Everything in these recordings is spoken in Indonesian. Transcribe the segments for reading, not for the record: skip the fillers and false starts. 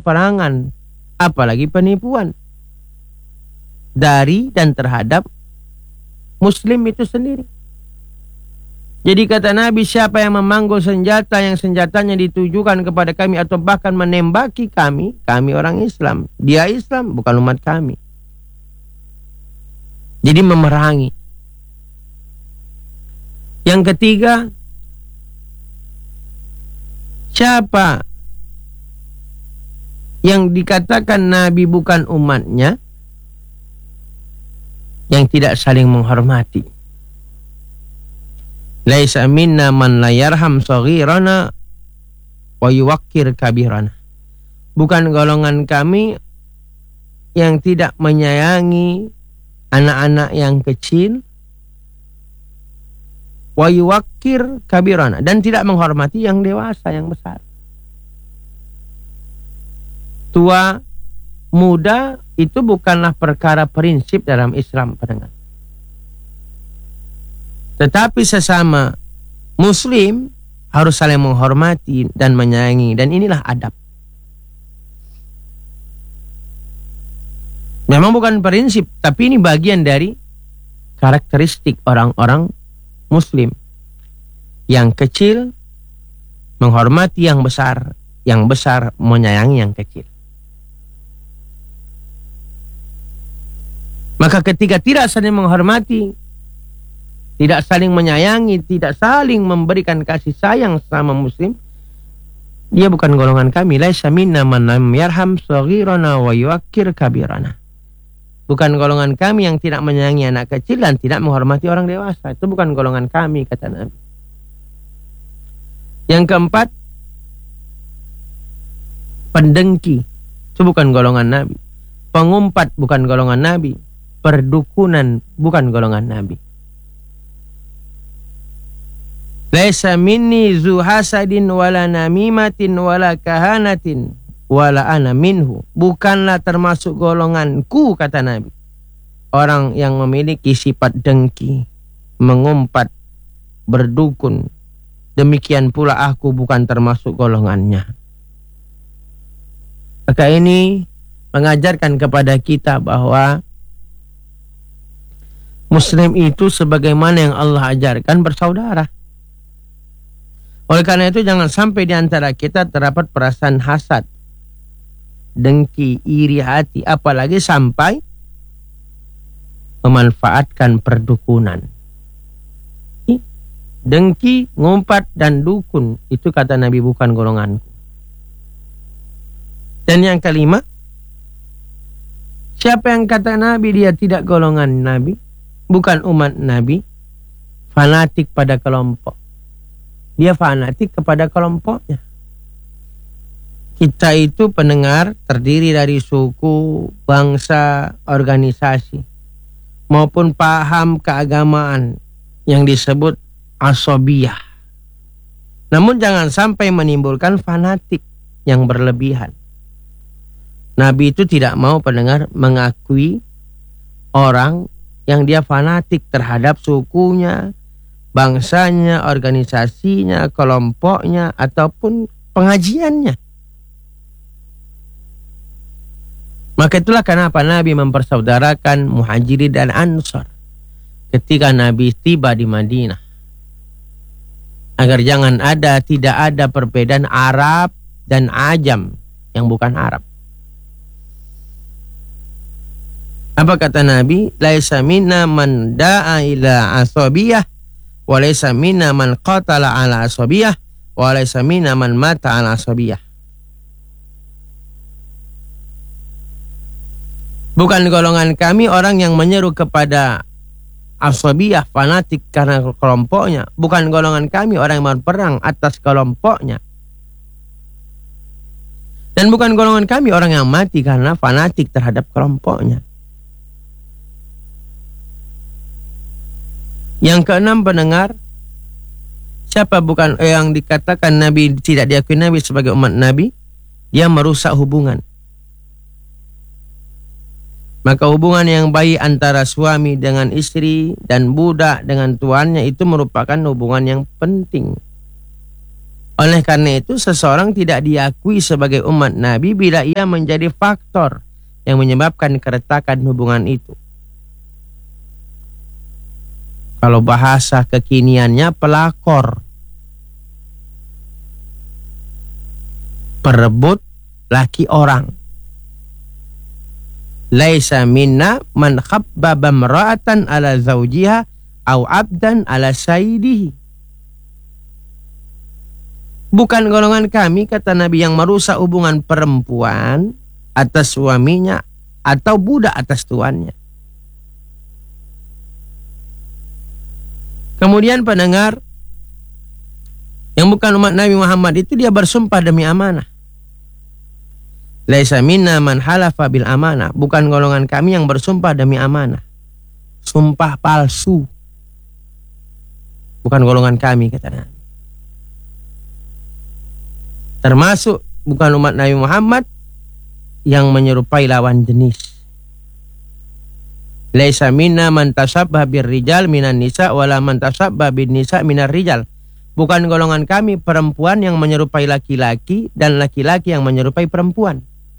peperangan, apalagi penipuan dari dan terhadap Muslim itu sendiri. Jadi kata Nabi, siapa yang memanggul senjata yang senjatanya ditujukan kepada kami atau bahkan menembaki kami orang Islam. Dia Islam, bukan umat kami. Jadi memerangi. Yang ketiga, siapa yang dikatakan Nabi bukan umatnya, yang tidak saling menghormati. Laisa minna man la yarham saghirana wa yuwaqqir kabirana. Bukan golongan kami yang tidak menyayangi anak-anak yang kecil, wa yuwaqqir kabirana, dan tidak menghormati yang dewasa, yang besar. Tua, muda itu bukanlah perkara prinsip dalam Islam, pendengar. Tetapi sesama Muslim harus saling menghormati dan menyayangi, dan inilah adab. Memang bukan prinsip, tapi ini bagian dari karakteristik orang-orang Muslim. Yang kecil menghormati yang besar menyayangi yang kecil. Maka ketika tidak saling menghormati, tidak saling menyayangi, tidak saling memberikan kasih sayang sama Muslim, dia bukan golongan kami. Laisa minna man lam yarham saghirana wa yuwaqqir kabirana. Bukan golongan kami yang tidak menyayangi anak kecil dan tidak menghormati orang dewasa. Itu bukan golongan kami, kata Nabi. Yang keempat, pendengki. Itu bukan golongan Nabi. Pengumpat bukan golongan Nabi. Perdukunan bukan golongan Nabi. Laisa minni zu hasadin wala namimatin wala kahanatin wala ana minhu. Bukanlah termasuk golonganku, kata Nabi, orang yang memiliki sifat dengki, mengumpat, berdukun. Demikian pula aku bukan termasuk golongannya. Maka ini mengajarkan kepada kita bahwa Muslim itu sebagaimana yang Allah ajarkan bersaudara. Oleh karena itu jangan sampai di antara kita terdapat perasaan hasad, dengki, iri hati, apalagi sampai memanfaatkan perdukunan. Dengki, ngumpat, dan dukun, itu kata Nabi bukan golonganku. Dan yang kelima, siapa yang kata Nabi dia tidak golongan Nabi, bukan umat Nabi, fanatik pada kelompok. Dia fanatik kepada kelompoknya. Kita itu pendengar terdiri dari suku, bangsa, organisasi, maupun paham keagamaan yang disebut asobiyah. Namun jangan sampai menimbulkan fanatik yang berlebihan. Nabi itu tidak mau, pendengar, mengakui orang yang dia fanatik terhadap sukunya, bangsanya, organisasinya, kelompoknya, ataupun pengajiannya. Maka itulah kenapa Nabi mempersaudarakan Muhajirin dan Ansor ketika Nabi tiba di Madinah. Agar tidak ada perbedaan Arab dan Ajam yang bukan Arab. Apa kata Nabi? Laisa minna man da'a ila asabiyah, wa laisa minna man qatala ala asabiyah, wa laisa minna man mata ala asabiyah. Bukan golongan kami orang yang menyeru kepada asabiyah, fanatik karena kelompoknya. Bukan golongan kami orang yang berperang atas kelompoknya. Dan bukan golongan kami orang yang mati karena fanatik terhadap kelompoknya. Yang keenam, pendengar, siapa bukan yang dikatakan Nabi tidak diakui Nabi sebagai umat Nabi, dia merusak hubungan. Maka hubungan yang baik antara suami dengan istri dan budak dengan tuannya itu merupakan hubungan yang penting. Oleh karena itu, seseorang tidak diakui sebagai umat Nabi bila ia menjadi faktor yang menyebabkan keretakan hubungan itu. Kalau bahasa kekiniannya pelakor, perebut laki orang. Laisa minna man khabbaba imra'atan ala zawjiha au abdan ala sayyidihi. Bukan golongan kami, kata Nabi, yang merusak hubungan perempuan atas suaminya atau budak atas tuannya. Kemudian pendengar, yang bukan umat Nabi Muhammad itu dia bersumpah demi amanah. Laisa minna man halafa bil amanah. Bukan golongan kami yang bersumpah demi amanah. Sumpah palsu. Bukan golongan kami, kata Nabi. Termasuk bukan umat Nabi Muhammad yang menyerupai lawan jenis. Laisa minna man tasabbaha bir rijal minan nisa wala man tasabbaha bin nisa minar rijal. Bukan golongan kami perempuan yang menyerupai laki-laki dan laki-laki yang menyerupai perempuan.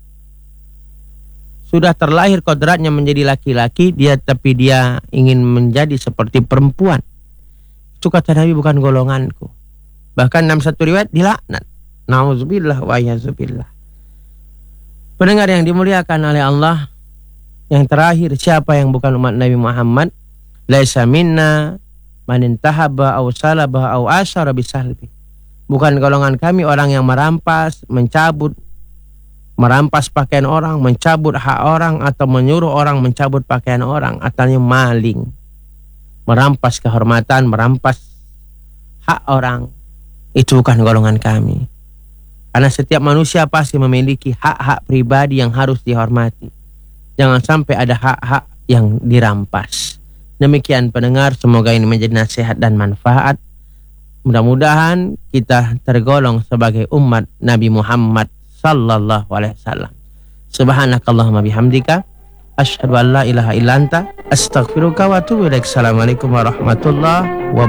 Sudah terlahir kodratnya menjadi laki-laki, tapi dia ingin menjadi seperti perempuan. Itu kata Nabi bukan golonganku. Bahkan dalam satu riwayat dilaknat. Nauzubillah wa a'udzubillah. Pendengar yang dimuliakan oleh Allah, yang terakhir, siapa yang bukan umat Nabi Muhammad? Laisa minna man intahaba aw salaba aw asyara bisalbi. Bukan golongan kami orang yang merampas pakaian orang, mencabut hak orang, atau menyuruh orang mencabut pakaian orang, atau maling, merampas kehormatan, merampas hak orang. Itu bukan golongan kami. Karena setiap manusia pasti memiliki hak-hak pribadi yang harus dihormati. Jangan sampai ada hak-hak yang dirampas. Demikian pendengar, semoga ini menjadi nasihat dan manfaat. Mudah-mudahan kita tergolong sebagai umat Nabi Muhammad sallallahu alaihi wasallam. Subhanakallahumma bihamdika asyhadu an la ilaha illa anta astaghfiruka wa atubu ilaik. Assalamualaikum warahmatullahi wabarakatuh.